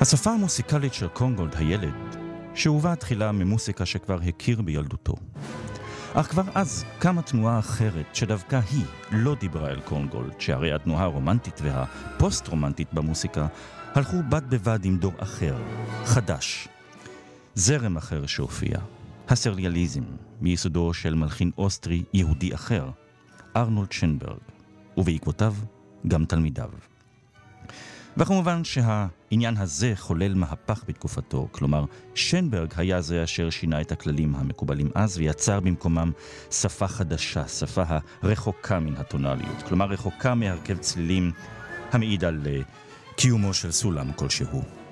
השפה המוסיקלית של קונגולד הילד שאובה תחילה ממוסיקה שכבר הכיר בילדותו. אך כבר אז קמה תנועה אחרת שדווקא היא לא דיברה אל קונגולד, שהרי התנועה הרומנטית והפוסט-רומנטית במוסיקה הלכו בד בבד עם דור אחר, חדש. זרם אחר שהופיע, הסריאליזם, מיסודו של מלחין אוסטרי יהודי אחר, ארנולד שנברג, ובעקבותיו גם תלמידיו. וכמובן שהעניין הזה חולל מהפך בתקופתו, כלומר שנברג היה זה אשר שינה את הכללים המקובלים אז ויצר במקומם שפה חדשה, שפה הרחוקה מן הטונליות, כלומר רחוקה מהרכב צלילים המעיד על קיומו של סולם כלשהו.